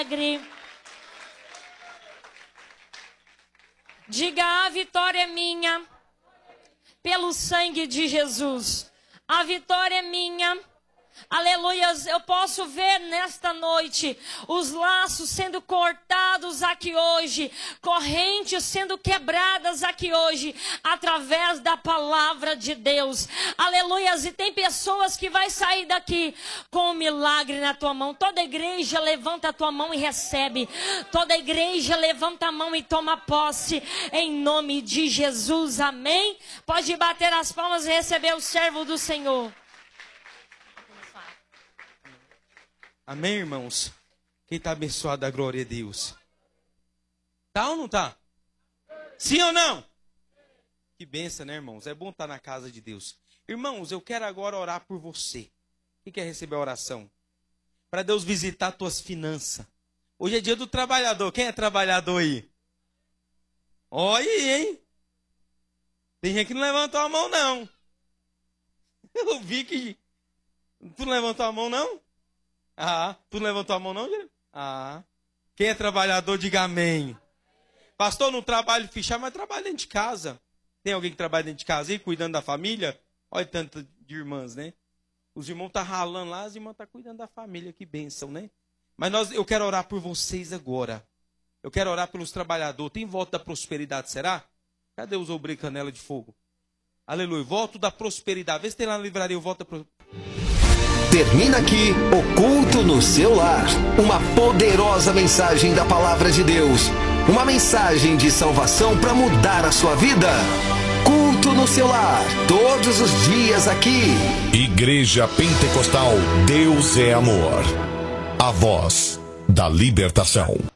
Diga: a vitória é minha pelo sangue de Jesus. A vitória é minha. Aleluias, eu posso ver nesta noite os laços sendo cortados aqui hoje, correntes sendo quebradas aqui hoje, através da palavra de Deus. Aleluias, e tem pessoas que vai sair daqui com um milagre na tua mão. Toda igreja levanta a tua mão e recebe. Toda igreja levanta a mão e toma posse, em nome de Jesus, amém? Pode bater as palmas e receber o servo do Senhor. Amém, irmãos? Quem está abençoado, a glória a Deus. Tá ou não tá? Sim ou não? Que benção, né, irmãos? É bom estar na casa de Deus. Irmãos, eu quero agora orar por você. Quem quer receber a oração? Para Deus visitar tuas finanças. Hoje é dia do trabalhador. Quem é trabalhador aí? Olha aí, hein? Tem gente que não levantou a mão, não. Eu vi que... Tu não levantou a mão, não? Ah, tu não levantou a mão não, gente? Ah, quem é trabalhador, diga amém. Pastor, não trabalho fechado, mas trabalho dentro de casa. Tem alguém que trabalha dentro de casa aí, cuidando da família? Olha tanto de irmãs, né? Os irmãos estão ralando lá, as irmãs estão cuidando da família, que bênção, né? Mas eu quero orar por vocês agora. Eu quero orar pelos trabalhadores. Tem voto da prosperidade, será? Cadê os obreiros canela de fogo? Aleluia, voto da prosperidade. Vê se tem lá na livraria o voto da prosperidade. Termina aqui o Culto no Seu Lar. Uma poderosa mensagem da Palavra de Deus. Uma mensagem de salvação para mudar a sua vida. Culto no Seu Lar. Todos os dias aqui. Igreja Pentecostal Deus é Amor. A voz da libertação.